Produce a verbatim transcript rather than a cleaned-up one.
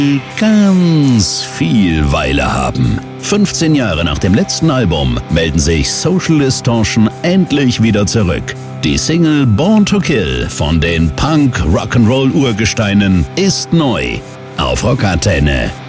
ganz viel Weile haben. fünfzehn Jahre nach dem letzten Album melden sich Social Distortion endlich wieder zurück. Die Single Born to Kill von den Punk-Rock'n'Roll-Urgesteinen ist neu auf Rockantenne.